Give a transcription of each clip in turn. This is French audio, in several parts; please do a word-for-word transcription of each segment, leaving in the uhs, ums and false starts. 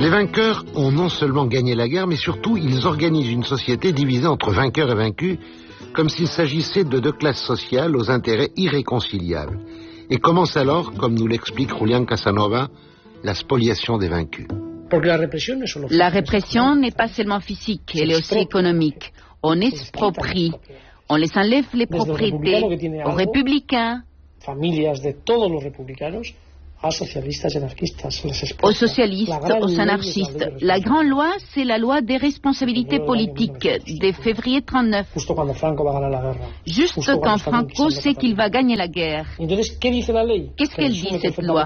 Les vainqueurs ont non seulement gagné la guerre, mais surtout ils organisent une société divisée entre vainqueurs et vaincus, comme s'il s'agissait de deux classes sociales aux intérêts irréconciliables. Et commence alors, comme nous l'explique Julián Casanova, la spoliation des vaincus. La répression n'est pas seulement physique, elle est aussi économique. On exproprie, on les enlève les propriétés aux républicains, aux socialistes, aux anarchistes. La grande loi, c'est la loi des responsabilités politiques de février trente-neuf. Juste quand Franco sait qu'il va gagner la guerre. Qu'est-ce qu'elle dit, cette loi?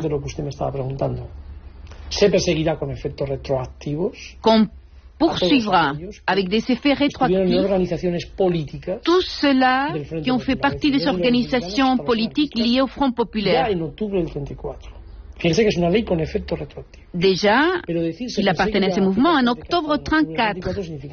Qu'on poursuivra avec des effets rétroactifs tous ceux-là qui ont fait partie des organisations politiques liées au Front populaire. Déjà, il appartenait à ce mouvement en octobre trente-quatre.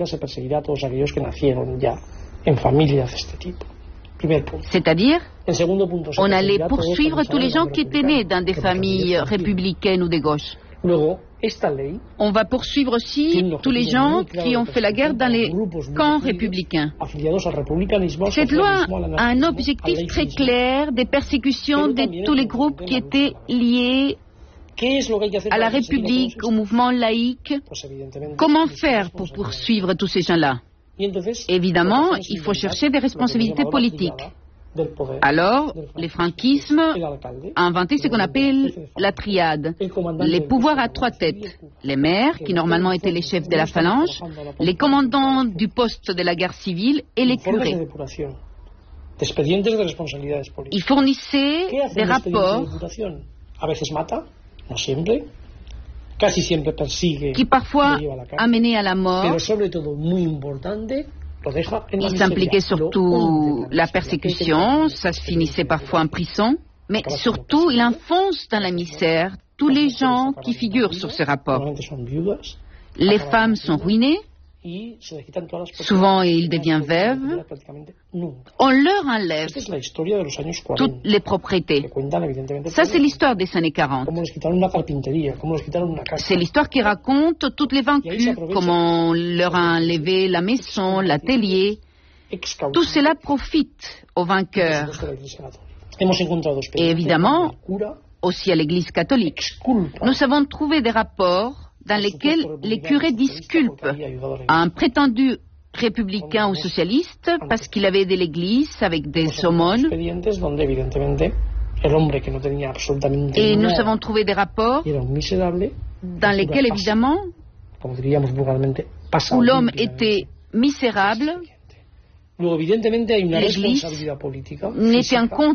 C'est-à-dire, on allait poursuivre tous les gens qui étaient nés dans des familles républicaines ou de gauche. On va poursuivre aussi tous les gens qui ont fait la guerre dans les camps républicains. Cette loi a un objectif très clair de persécution de tous les groupes qui étaient liés à la République, au mouvement laïque. Comment faire pour poursuivre tous ces gens-là? Évidemment, il faut chercher des responsabilités politiques. Alors, le franquisme a inventé ce qu'on appelle la triade, les pouvoirs à trois têtes, les maires, qui normalement étaient les chefs de la phalange, les commandants du poste de la guerre civile et les curés. Ils fournissaient des rapports qui parfois amenaient à la mort. Il s'impliquait surtout la persécution, ça se finissait parfois en prison, mais surtout il enfonce dans la misère tous les gens qui figurent sur ce rapport. Les femmes sont ruinées, souvent ils deviennent veuves, on leur enlève toutes les propriétés. Ça, c'est l'histoire des années quarante. C'est l'histoire qui raconte toutes les vaincus, comment on leur a enlevé la maison, l'atelier. Tout cela profite aux vainqueurs. Et évidemment, aussi à l'Église catholique. Nous avons trouvé des rapports dans lesquels les curés disculpent un prétendu républicain ou socialiste parce qu'il avait aidé l'Église avec des aumônes. Et nous avons trouvé des rapports dans lesquels, évidemment, où l'homme était misérable, l'Église n'était en compte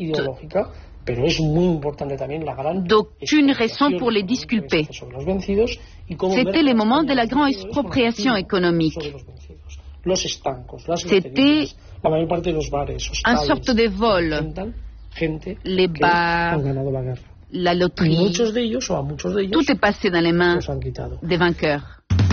d'aucune raison pour les disculper. C'était le moment de la grande expropriation économique. C'était une sorte de vol. Les bars, la loterie, tout est passé dans les mains des vainqueurs.